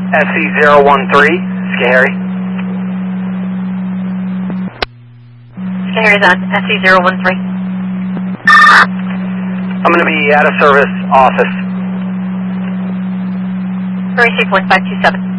SC013, Scary. Scary's on SC013. I'm going to be out of service office. Receive 1527.